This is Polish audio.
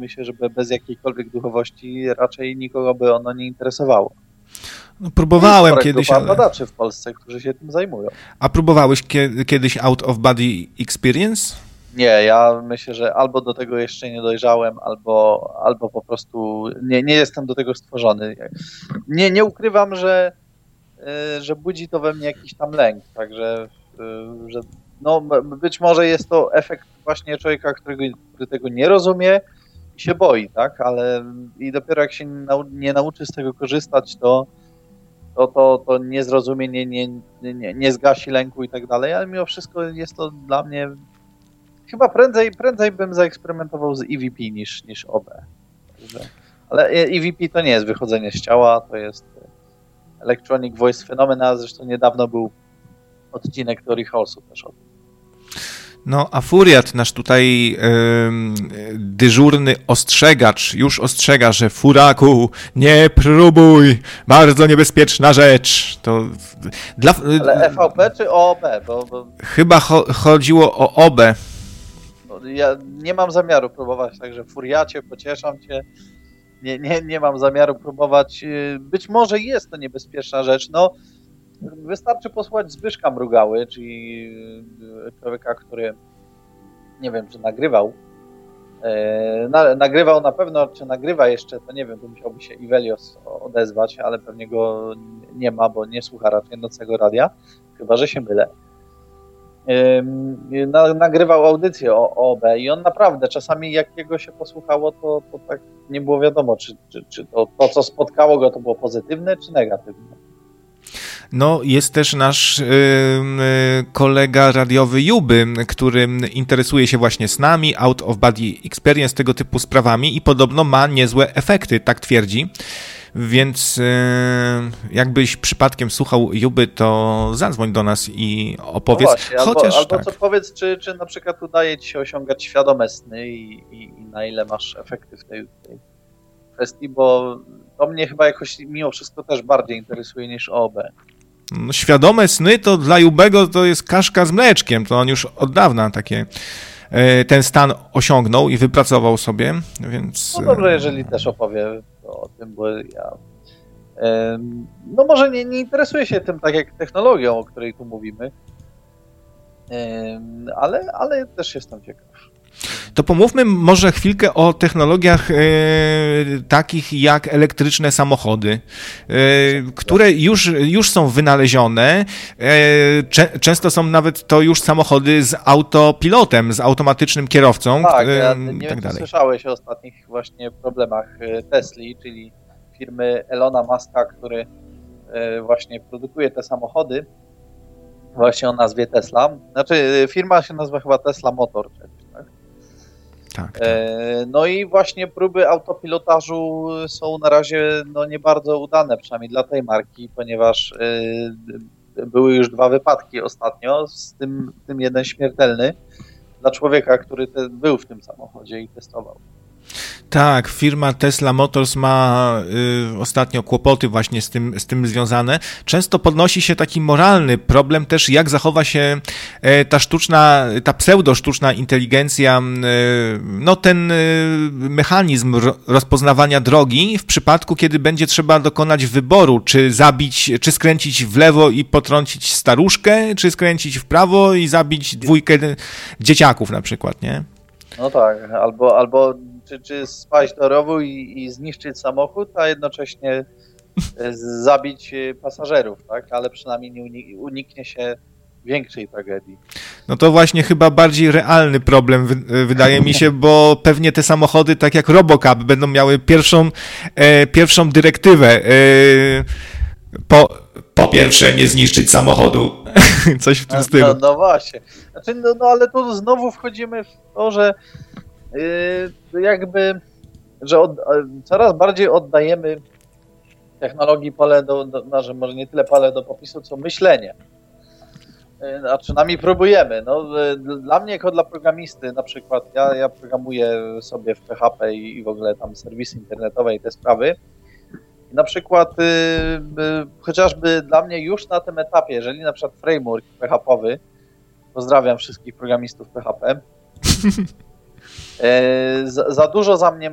myślę, że bez jakiejkolwiek duchowości raczej nikogo by ono nie interesowało. No, próbowałem jest kiedyś, ale... badaczy w Polsce, którzy się tym zajmują. A próbowałeś kiedyś Out of Body Experience? Nie, ja myślę, że albo do tego jeszcze nie dojrzałem, albo po prostu nie jestem do tego stworzony. Nie ukrywam, że budzi to we mnie jakiś tam lęk, także że no, być może jest to efekt właśnie człowieka, który tego nie rozumie i się boi, tak, ale i dopiero jak się nie nauczy z tego korzystać, to nie zrozumie, nie zgasi lęku i tak dalej, ale mimo wszystko jest to dla mnie chyba prędzej bym zaeksperymentował z EVP niż OB. Ale EVP to nie jest wychodzenie z ciała, to jest Electronic Voice Phenomena, zresztą niedawno był odcinek Theory Chaosu też o tym. No, a Furiat, nasz tutaj dyżurny ostrzegacz, już ostrzega, że Furaku, nie próbuj, bardzo niebezpieczna rzecz. To ale EVP czy OOB? Bo... Chyba chodziło o OB. Ja nie mam zamiaru próbować, także Furiacie, pocieszam cię. Nie mam zamiaru próbować. Być może jest to niebezpieczna rzecz. No, wystarczy posłuchać Zbyszka Mrugały, czyli człowieka, który nie wiem, czy nagrywał. Nagrywał na pewno, czy nagrywa jeszcze, to nie wiem, to musiałby się Ivelios odezwać, ale pewnie go nie ma, bo nie słucha raczej Nocnego Radia, chyba że się mylę. Nagrywał audycję o OB i on naprawdę czasami jak jego się posłuchało, to tak nie było wiadomo, czy to co spotkało go, to było pozytywne czy negatywne. No, jest też nasz kolega radiowy Juby, który interesuje się właśnie snami, out of body experience, tego typu sprawami i podobno ma niezłe efekty, tak twierdzi. Więc jakbyś przypadkiem słuchał Juby, to zadzwoń do nas i opowiedz. No właśnie, albo tak. Co powiedz, czy na przykład udaje ci się osiągać świadome sny i na ile masz efekty w tej kwestii, bo to mnie chyba jakoś mimo wszystko też bardziej interesuje niż OB. No, świadome sny to dla Jubego to jest kaszka z mleczkiem, to on już od dawna ten stan osiągnął i wypracował sobie, więc... No dobrze, jeżeli też opowie o tym, bo ja no może nie interesuję się tym tak jak technologią, o której tu mówimy, ale też jestem ciekaw. To pomówmy może chwilkę o technologiach takich jak elektryczne samochody, które już są wynalezione. Często są nawet to już samochody z autopilotem, z automatycznym kierowcą. Tak, ja nie wiem, czy słyszałeś o ostatnich właśnie problemach Tesli, czyli firmy Elona Muska, który właśnie produkuje te samochody, właśnie o nazwie Tesla. Znaczy firma się nazywa chyba Tesla Motor, tak? Tak. No i właśnie próby autopilotażu są na razie nie bardzo udane, przynajmniej dla tej marki, ponieważ były już 2 wypadki ostatnio, z tym jeden śmiertelny dla człowieka, który był w tym samochodzie i testował. Tak, firma Tesla Motors ma ostatnio kłopoty właśnie z tym związane. Często podnosi się taki moralny problem też, jak zachowa się ta pseudo-sztuczna inteligencja, ten mechanizm rozpoznawania drogi w przypadku, kiedy będzie trzeba dokonać wyboru, czy skręcić w lewo i potrącić staruszkę, czy skręcić w prawo i zabić 2 dzieciaków na przykład, nie? No tak, albo czy spaść do rowu i zniszczyć samochód, a jednocześnie zabić pasażerów, tak? Ale przynajmniej nie uniknie się większej tragedii. No to właśnie chyba bardziej realny problem, wydaje mi się, bo pewnie te samochody, tak jak Robocop, będą miały pierwszą dyrektywę. Po pierwsze, nie zniszczyć samochodu. Coś w tym stylu. No właśnie. Znaczy, ale tu znowu wchodzimy w to, że coraz bardziej oddajemy technologii pole może nie tyle pole do popisu, co myślenie. A przynajmniej próbujemy. Dla mnie jako dla programisty na przykład, ja programuję sobie w PHP i w ogóle tam serwisy internetowe i te sprawy. I na przykład chociażby dla mnie już na tym etapie, jeżeli na przykład framework PHP-owy, pozdrawiam wszystkich programistów PHP, za dużo za mnie